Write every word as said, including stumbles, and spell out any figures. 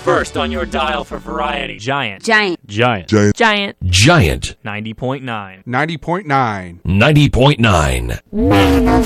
First on your dial for variety. Giant. Giant. Giant. Giant. Giant. Giant. ninety point nine. ninety point nine. ninety point nine.